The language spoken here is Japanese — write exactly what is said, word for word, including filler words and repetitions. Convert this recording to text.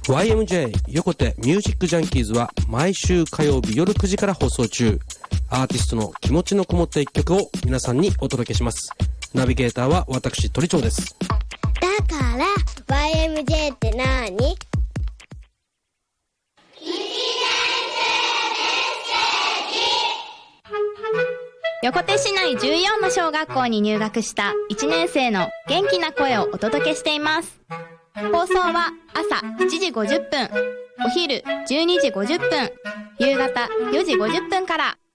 ワイエムジェイ 横手ミュージックジャンキーズは毎週火曜日夜くじから放送中。アーティストの気持ちのこもった一曲を皆さんにお届けします。ナビゲーターは私鳥長です。 だから ワイエムジェイ ってなーに？ 横手市内じゅうよんの小学校に入学したいちねん生の元気な声をお届けしています。放送は朝しちじごじゅっぷん、お昼じゅうにじごじゅっぷん、夕方よじごじゅっぷんから。